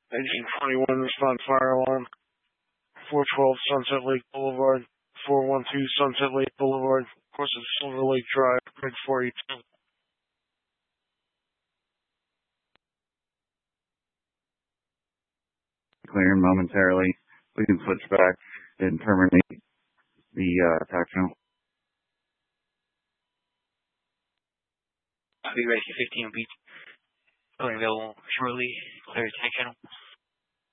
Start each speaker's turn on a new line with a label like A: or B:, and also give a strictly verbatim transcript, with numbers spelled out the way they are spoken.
A: nineteen twenty-one, respond fire alarm. four twelve Sunset Lake Boulevard. four one two Sunset Lake Boulevard. Course of Silver Lake Drive, grid four eighty-two.
B: Clear momentarily. We can switch back and terminate the uh, attack channel.
C: I'll be ready for fifteen beats. Going available shortly. Clear attack channel.